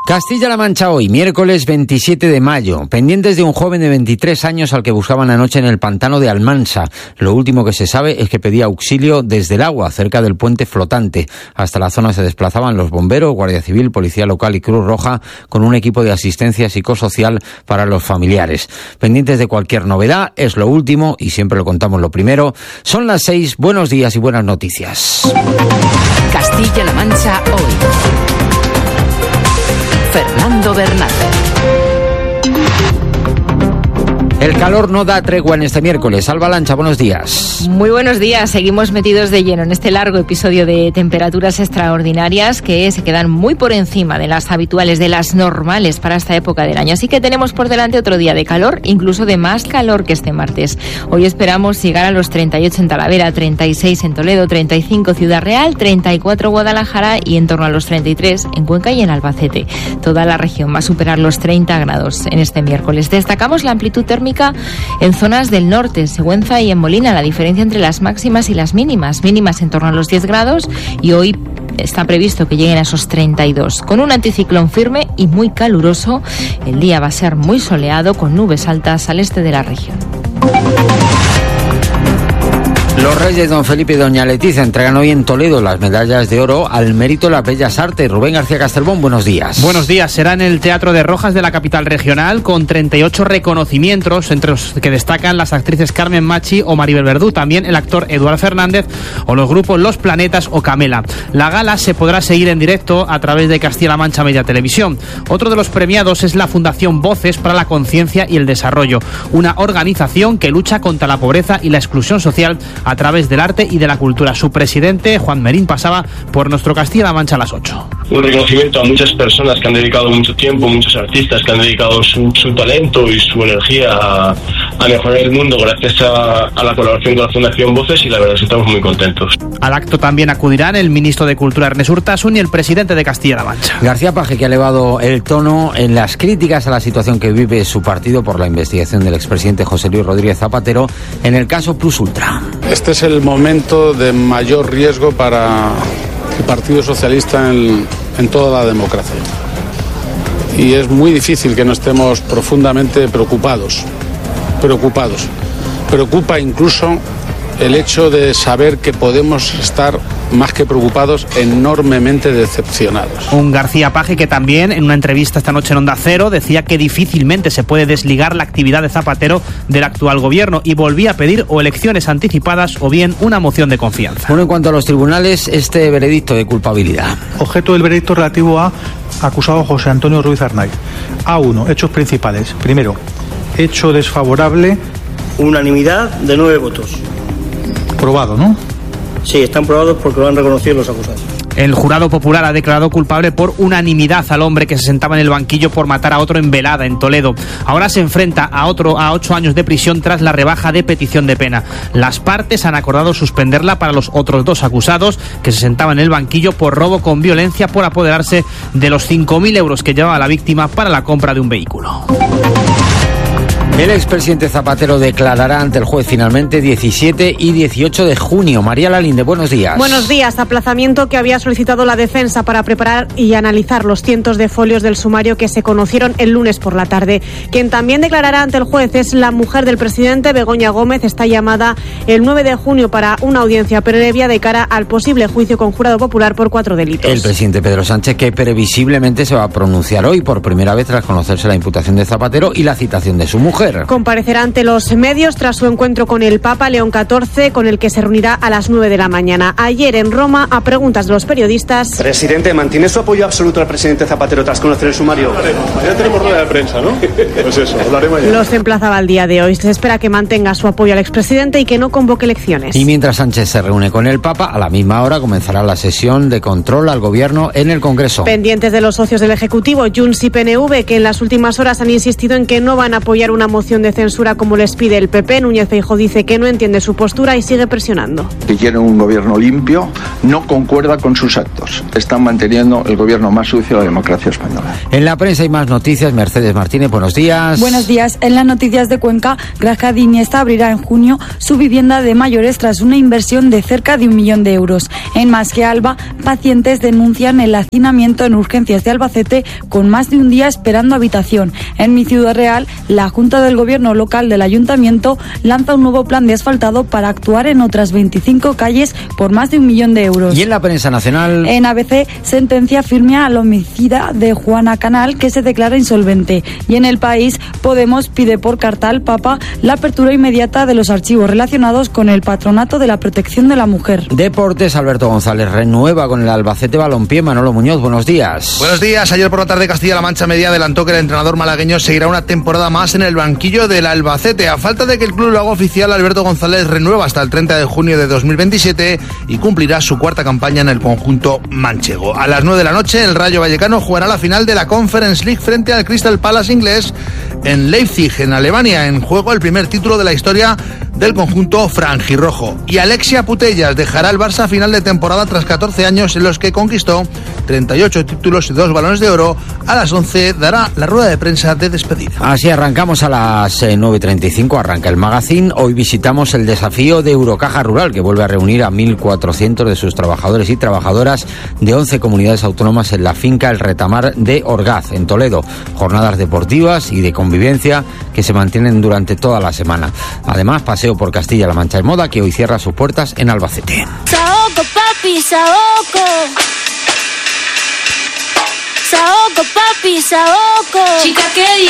Castilla-La Mancha hoy, miércoles 27 de mayo, pendientes de un joven de 23 años al que buscaban anoche en el pantano de Almansa. Lo último que se sabe es que pedía auxilio desde el agua, cerca del puente flotante. Hasta la zona se desplazaban los bomberos, Guardia Civil, Policía Local y Cruz Roja, con un equipo de asistencia psicosocial para los familiares. Pendientes de cualquier novedad, es lo último y siempre lo contamos lo primero. Son las 6, buenos días y buenas noticias. Castilla-La Mancha hoy. Fernando Bernal. El calor no da tregua en este miércoles. Alba Lancha, buenos días. Muy buenos días. Seguimos metidos de lleno en este largo episodio de temperaturas extraordinarias que se quedan muy por encima de las habituales, de las normales para esta época del año. Así que tenemos por delante otro día de calor, incluso de más calor que este martes. Hoy esperamos llegar a los 38 en Talavera, 36 en Toledo, 35 Ciudad Real, 34 Guadalajara y en torno a los 33 en Cuenca y en Albacete. Toda la región va a superar los 30 grados en este miércoles. Destacamos la amplitud térmica en zonas del norte, en Sigüenza y en Molina, la diferencia entre las máximas y las mínimas en torno a los 10 grados y hoy está previsto que lleguen a esos 32. Con un anticiclón firme y muy caluroso, el día va a ser muy soleado con nubes altas al este de la región. Los reyes don Felipe y doña Leticia entregan hoy en Toledo las medallas de oro al mérito de las bellas artes. Rubén García Castelbón, buenos días. Buenos días. Será en el Teatro de Rojas de la capital regional con 38 reconocimientos, entre los que destacan las actrices Carmen Machi o Maribel Verdú, también el actor Eduardo Fernández o los grupos Los Planetas o Camela. La gala se podrá seguir en directo a través de Castilla-La Mancha Media Televisión. Otro de los premiados es la Fundación Voces para la Conciencia y el Desarrollo, una organización que lucha contra la pobreza y la exclusión social a través del arte y de la cultura. Su presidente, Juan Merín, pasaba por nuestro Castilla-La Mancha a las 8. Un reconocimiento a muchas personas que han dedicado mucho tiempo, muchos artistas que han dedicado su talento y su energía a mejorar el mundo gracias a la colaboración con la Fundación Voces, y la verdad es que estamos muy contentos. Al acto también acudirán el ministro de Cultura Ernest Urtasun y el presidente de Castilla-La Mancha. García Paje, que ha elevado el tono en las críticas a la situación que vive su partido por la investigación del expresidente José Luis Rodríguez Zapatero en el caso Plus Ultra. Este es el momento de mayor riesgo para el Partido Socialista en toda la democracia. Y es muy difícil que no estemos profundamente preocupados. Preocupa incluso el hecho de saber que podemos estar más que preocupados, enormemente decepcionados. Un García Paje que también en una entrevista esta noche en Onda Cero decía que difícilmente se puede desligar la actividad de Zapatero del actual gobierno y volvía a pedir o elecciones anticipadas o bien una moción de confianza. Bueno, en cuanto a los tribunales, este veredicto de culpabilidad. Objeto del veredicto relativo a acusado José Antonio Ruiz Arnaiz. A1, hechos principales. Primero, hecho desfavorable. Unanimidad de 9 votos. Probado, ¿no? Sí, están probados porque lo han reconocido los acusados. El jurado popular ha declarado culpable por unanimidad al hombre que se sentaba en el banquillo por matar a otro en Velada, en Toledo. Ahora se enfrenta a 8 años de prisión tras la rebaja de petición de pena. Las partes han acordado suspenderla para los otros 2 acusados que se sentaban en el banquillo por robo con violencia por apoderarse de los 5.000 euros que llevaba la víctima para la compra de un vehículo. El expresidente Zapatero declarará ante el juez finalmente 17 y 18 de junio. María Lalinde, buenos días. Buenos días. Aplazamiento que había solicitado la defensa para preparar y analizar los cientos de folios del sumario que se conocieron el lunes por la tarde. Quien también declarará ante el juez es la mujer del presidente, Begoña Gómez. Está llamada el 9 de junio para una audiencia previa de cara al posible juicio con jurado popular por 4 delitos. El presidente Pedro Sánchez, que previsiblemente se va a pronunciar hoy por primera vez tras conocerse la imputación de Zapatero y la citación de su mujer. Comparecerá ante los medios tras su encuentro con el Papa León XIV, con el que se reunirá a las 9 de la mañana. Ayer en Roma, a preguntas de los periodistas... Presidente, ¿mantiene su apoyo absoluto al presidente Zapatero tras conocer el sumario? Ya tenemos rueda de prensa, ¿no? Pues eso, hablaremos ya. Los emplazaba al día de hoy. Se espera que mantenga su apoyo al expresidente y que no convoque elecciones. Y mientras Sánchez se reúne con el Papa, a la misma hora comenzará la sesión de control al gobierno en el Congreso. Pendientes de los socios del Ejecutivo, Junts y PNV, que en las últimas horas han insistido en que no van a apoyar una moción de censura como les pide el PP. Núñez Feijóo dice que no entiende su postura y sigue presionando. Que quieren un gobierno limpio, no concuerda con sus actos. Están manteniendo el gobierno más sucio de la democracia española. En la prensa hay más noticias. Mercedes Martínez, buenos días. Buenos días. En las noticias de Cuenca, Granja de Iniesta abrirá en junio su vivienda de mayores tras una inversión de cerca de 1 millón de euros. En Más que Alba, pacientes denuncian el hacinamiento en urgencias de Albacete con más de un día esperando habitación. En Mi Ciudad Real, la Junta del Gobierno local del Ayuntamiento lanza un nuevo plan de asfaltado para actuar en otras 25 calles por más de 1 millón de euros. Y en la prensa nacional, en ABC, sentencia firme al homicida de Juana Canal, que se declara insolvente. Y en El País, Podemos pide por carta al Papa la apertura inmediata de los archivos relacionados con el Patronato de la Protección de la Mujer. Deportes, Alberto González renueva con el Albacete Balompié. Manolo Muñoz, buenos días. Buenos días. Ayer por la tarde Castilla-La Mancha Media adelantó que el entrenador malagueño seguirá una temporada más en el banquillo del Albacete. A falta de que el club lo haga oficial, Alberto González renueva hasta el 30 de junio de 2027 y cumplirá su cuarta campaña en el conjunto manchego. A las 9 de la noche, el Rayo Vallecano jugará la final de la Conference League frente al Crystal Palace inglés en Leipzig, en Alemania. En juego el primer título de la historia del conjunto franjirrojo. Y Alexia Putellas dejará el Barça a final de temporada tras 14 años en los que conquistó 38 títulos y 2 balones de oro. A las 11 dará la rueda de prensa de despedida. Así arrancamos a las 9:35, arranca el magazine. Hoy visitamos el desafío de Eurocaja Rural, que vuelve a reunir a 1.400 de sus trabajadores y trabajadoras de 11 comunidades autónomas en la finca El Retamar de Orgaz, en Toledo. Jornadas deportivas y de convivencia que se mantienen durante toda la semana. Además, paseo por Castilla-La Mancha en moda, que hoy cierra sus puertas en Albacete. Saoco, papi, saoco. Saoco, papi, saoco. Chica, ¿qué